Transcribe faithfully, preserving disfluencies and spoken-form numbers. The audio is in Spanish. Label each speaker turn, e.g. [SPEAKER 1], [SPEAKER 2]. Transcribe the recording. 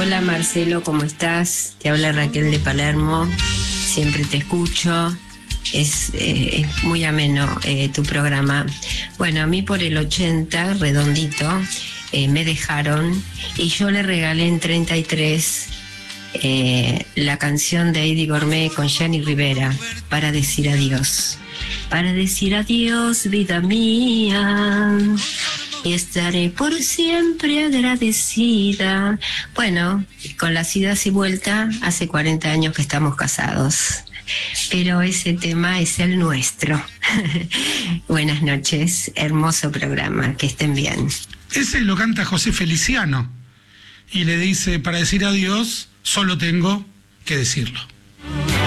[SPEAKER 1] Hola Marcelo, ¿cómo estás? Te habla Raquel de Palermo, siempre te escucho, es, eh, es muy ameno eh, tu programa. Bueno, a mí por el ochenta, redondito, eh, me dejaron y yo le regalé en treinta y tres eh, la canción de Eddie Gourmet con Jenny Rivera, Para decir adiós. Para decir adiós, vida mía, y estaré por siempre agradecida. Bueno, con las idas y vueltas, hace cuarenta años que estamos casados, pero ese tema es el nuestro. Buenas noches, hermoso programa, que estén bien.
[SPEAKER 2] Ese lo canta José Feliciano y le dice: para decir adiós, solo tengo que decirlo.